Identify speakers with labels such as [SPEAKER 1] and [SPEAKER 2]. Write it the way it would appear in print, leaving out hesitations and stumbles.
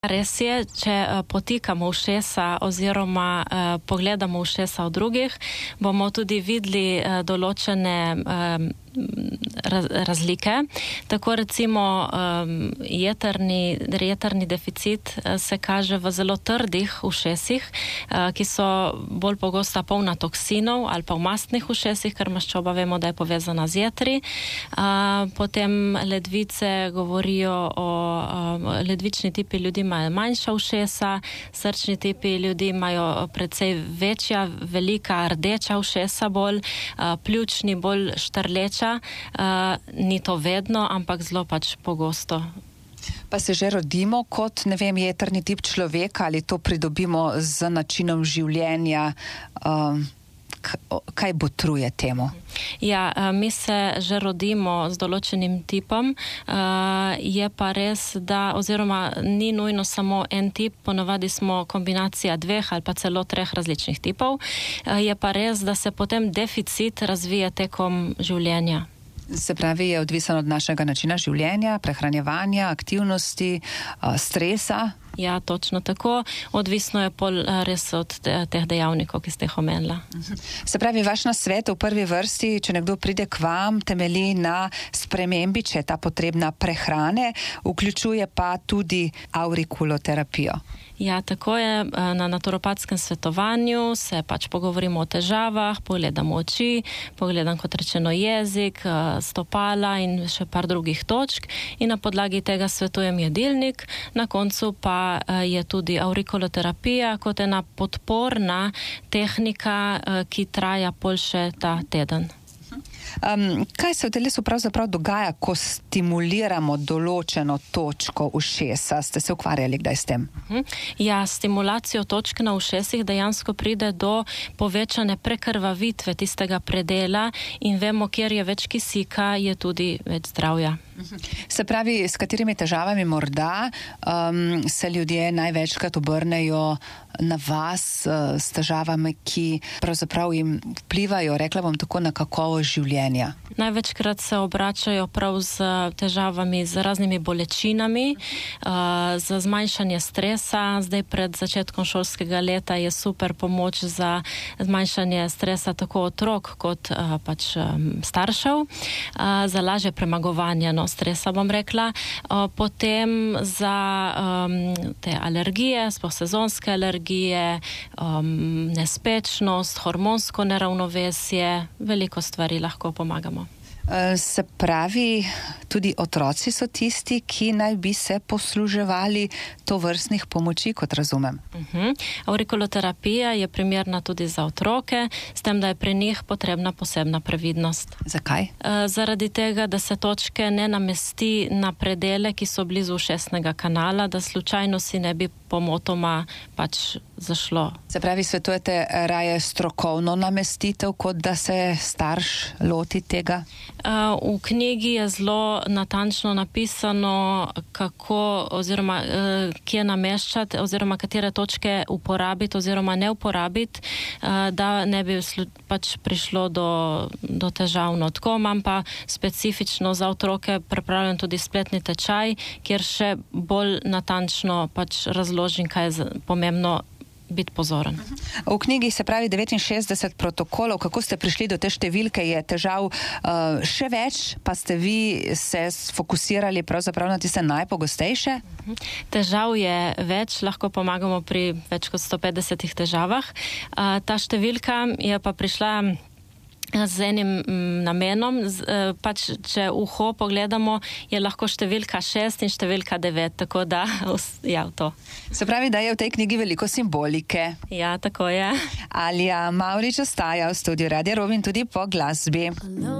[SPEAKER 1] Res je, če potikamo ušesa oziroma pogledamo ušesa od drugih, bomo tudi videli določene razlike. Tako recimo jetrni deficit se kaže v zelo trdih ušesih, ki so bolj pogosta polna toksinov ali pa v mastnih ušesih, ker maščoba vemo, da je povezana z jetri. Potem ledvice govorijo o ledvični tipi ljudi imajo manjša ušesa, srčni tipi ljudi imajo precej večja, velika, rdeča ušesa bolj, pljučni bolj štrleča. Ni to vedno, ampak zelo pač pogosto.
[SPEAKER 2] Pa se že rodimo kot, ne vem, jetrni tip človeka ali to pridobimo z načinom življenja? Kaj botruje temu?
[SPEAKER 1] Ja, mi se že rodimo z določenim tipom. Je pa res, da oziroma ni nujno samo en tip, ponavadi smo kombinacija 2 ali pa celo 3 različnih tipov. Je pa res, da se potem deficit razvije tekom življenja.
[SPEAKER 2] Se pravi, je odvisen od našega načina življenja, prehranjevanja, aktivnosti, stresa?
[SPEAKER 1] Ja, točno tako. Odvisno je pol res od teh dejavnikov, ki ste jih omenila.
[SPEAKER 2] Se pravi, vaš nasvet v prvi vrsti, če nekdo pride k vam, temelji na spremembi, če je ta potrebna prehrane, vključuje pa tudi aurikuloterapijo.
[SPEAKER 1] Ja, tako je. Na naturopatskem svetovanju se pač pogovorimo o težavah, pogledamo oči, pogledam kot rečeno jezik, stopala in še par drugih točk in na podlagi tega svetujem jedilnik. Na koncu pa je tudi auriculoterapija kot ena podporna tehnika, ki traja pol še ta teden.
[SPEAKER 2] Kaj se v telesu pravzaprav dogaja, ko stimuliramo določeno točko ušesa? Ste se ukvarjali kdaj s tem?
[SPEAKER 1] Ja, stimulacijo točk na ušesih dejansko pride do povečane prekrvavitve tistega predela in vemo, kjer je več kisika, je tudi več zdravja.
[SPEAKER 2] Se pravi, s katerimi težavami morda se ljudje največkrat obrnejo na vas s težavami, ki pravzaprav jim vplivajo, rekla bom tako, na kakovost življenja?
[SPEAKER 1] Največkrat se obračajo prav z težavami, z raznimi bolečinami, za zmanjšanje stresa. Zdaj pred začetkom šolskega leta je super pomoč za zmanjšanje stresa tako otrok kot pač staršev, za lažje premagovanje stresa, bom rekla. Potem za te alergije, sploh sezonske alergije, nespečnost, hormonsko neravnovesje, veliko stvari lahko pomagamo.
[SPEAKER 2] Se pravi, tudi otroci so tisti, ki naj bi se posluževali tovrstnih pomoči, kot razumem.
[SPEAKER 1] Auriculoterapija je primerna tudi za otroke, s tem, da je pri njih potrebna posebna previdnost.
[SPEAKER 2] Zakaj?
[SPEAKER 1] Zaradi tega, da se točke ne namesti na predele, ki so blizu ušesnega kanala, da slučajno si ne bi pomotoma pač zašlo.
[SPEAKER 2] Se pravi, svetujete raje strokovno namestitev, kot da se starš loti tega?
[SPEAKER 1] V knjigi je zelo natančno napisano, kako oziroma kje nameščati oziroma katere točke uporabiti oziroma ne uporabiti, da ne bi pač prišlo do težav. Tako imam pa specifično za otroke pripravljen tudi spletni tečaj, kjer še bolj natančno pač razložim, kaj je pomembno biti pozoren.
[SPEAKER 2] V knjigi se pravi 69 protokolov. Kako ste prišli do te številke? Je težav še več, pa ste vi se fokusirali pravzaprav na tiste najpogostejše?
[SPEAKER 1] Težav je več, lahko pomagamo pri več kot 150 težavah. Ta številka je pa prišla z enim namenom, pač če uho pogledamo, je lahko številka 6 in številka 9, tako da, ja, to.
[SPEAKER 2] Se pravi, da je v tej knjigi veliko simbolike.
[SPEAKER 1] Ja, tako je.
[SPEAKER 2] Alija Mavrič ostaja v studiu Radia Rovinj tudi po glasbi.